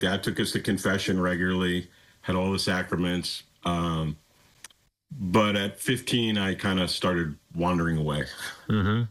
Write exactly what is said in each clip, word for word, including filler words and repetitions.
Dad took us to confession regularly, had all the sacraments. Um, but at fifteen, I kind of started wandering away. Mm-hmm.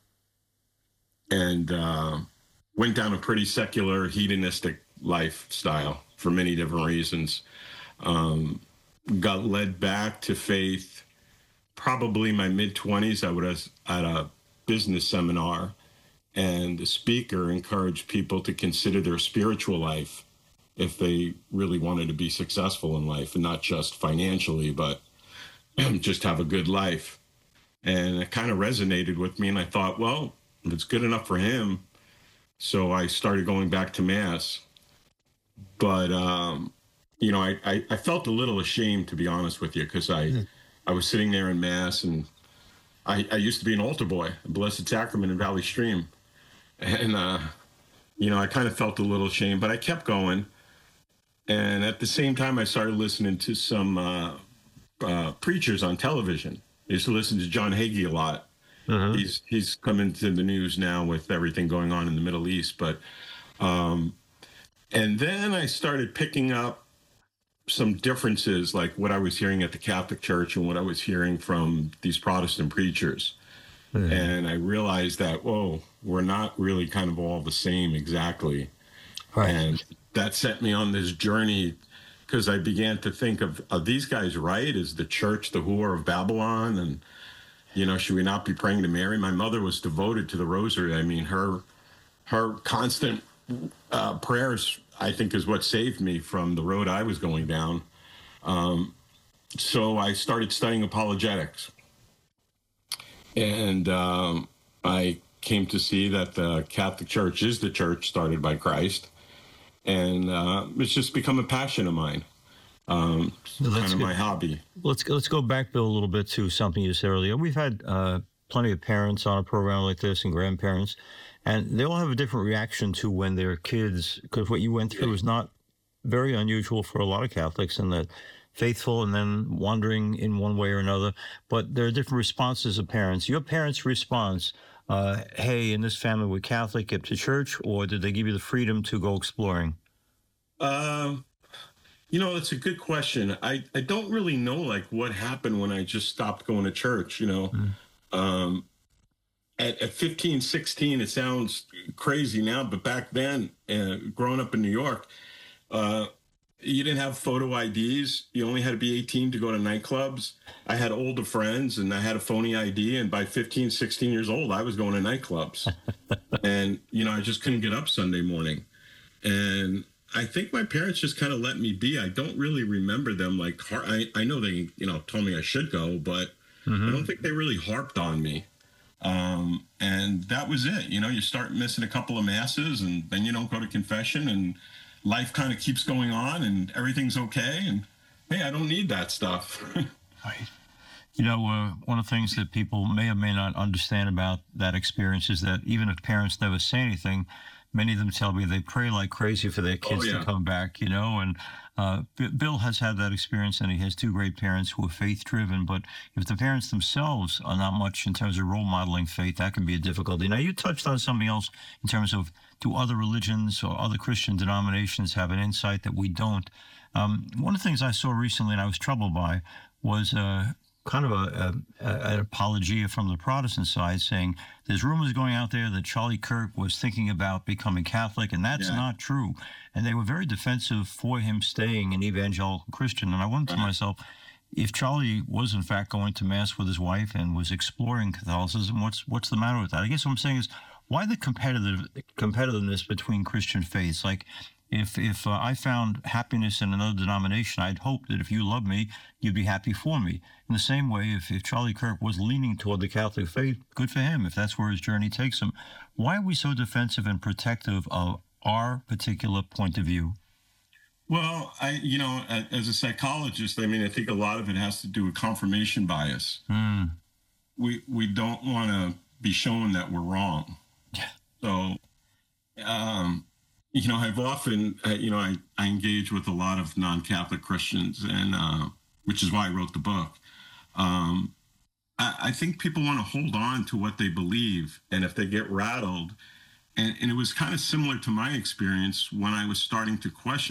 And uh, went down a pretty secular, hedonistic lifestyle for many different reasons. Um, got led back to faith probably my mid-twenties. I was at a business seminar, and the speaker encouraged people to consider their spiritual life if they really wanted to be successful in life, and not just financially, but just have a good life. And it kind of resonated with me, and I thought, well, if it's good enough for him. So I started going back to Mass. But, um, you know, I, I, I felt a little ashamed, to be honest with you, because I, mm. I was sitting there in Mass, and I, I used to be an altar boy, a Blessed Sacrament in Valley Stream. And, uh, you know, I kind of felt a little ashamed, but I kept going. And at the same time, I started listening to some uh, uh, preachers on television. I used to listen to John Hagee a lot. Uh-huh. He's he's come into the news now with everything going on in the Middle East. But um, and then I started picking up some differences, like what I was hearing at the Catholic Church and what I was hearing from these Protestant preachers. Mm-hmm. And I realized that, whoa, we're not really kind of all the same exactly. Right. And that set me on this journey, because I began to think of, are these guys right? Is the church the whore of Babylon? And you know, should we not be praying to Mary? My mother was devoted to the rosary. I mean, her her constant uh, prayers, I think, is what saved me from the road I was going down. Um, so I started studying apologetics. And um, I came to see that the Catholic Church is the church started by Christ. And uh, it's just become a passion of mine. Um, well, kind of my hobby. Let's let's go back, Bill, a little bit to something you said earlier. We've had uh, plenty of parents on a program like this and grandparents, and they all have a different reaction to when their kids, because what you went through yeah. is not very unusual for a lot of Catholics, and that faithful and then wandering in one way or another. But there are different responses of parents. Your parents' response, uh, hey, in this family we're Catholic, get to church, or did they give you the freedom to go exploring? Um. You know, it's a good question. I, I don't really know, like, what happened when I just stopped going to church, you know. Mm. Um, at, at fifteen, sixteen, it sounds crazy now, but back then, uh, growing up in New York, uh, you didn't have photo I Ds. You only had to be eighteen to go to nightclubs. I had older friends, and I had a phony I D, and by fifteen, sixteen years old, I was going to nightclubs. And, you know, I just couldn't get up Sunday morning. And I think my parents just kind of let me be. I don't really remember them like, I, I know they, you know, told me I should go, but mm-hmm. I don't think they really harped on me. Um, and that was it. You know, you start missing a couple of masses, and then you don't go to confession, and life kind of keeps going on, and everything's okay. And hey, I don't need that stuff. Right. You know, uh, one of the things that people may or may not understand about that experience is that even if parents never say anything, many of them tell me they pray like crazy for their kids oh, yeah. to come back, you know, and uh, B- Bill has had that experience, and he has two great parents who are faith-driven, but if the parents themselves are not much in terms of role modeling faith, that can be a difficulty. Now, you touched on something else in terms of, do other religions or other Christian denominations have an insight that we don't? Um, one of the things I saw recently and I was troubled by was uh, kind of a, a, an apologia from the Protestant side saying there's rumors going out there that Charlie Kirk was thinking about becoming Catholic, and that's yeah. not true. And they were very defensive for him staying an evangelical Christian. And I wondered to myself, if Charlie was in fact going to Mass with his wife and was exploring Catholicism, what's what's the matter with that? I guess what I'm saying is, why the competitive competitiveness between Christian faiths? Like, If if uh, I found happiness in another denomination, I'd hope that if you love me, you'd be happy for me. In the same way, if, if Charlie Kirk was leaning toward the Catholic faith, good for him, if that's where his journey takes him. Why are we so defensive and protective of our particular point of view? Well, I, you know, as a psychologist, I mean, I think a lot of it has to do with confirmation bias. Mm. We we don't want to be shown that we're wrong. Yeah. So, um, you know, I've often, uh, you know, I, I engage with a lot of non-Catholic Christians, and uh, which is why I wrote the book. Um, I, I think people want to hold on to what they believe, and if they get rattled, and, and it was kind of similar to my experience when I was starting to question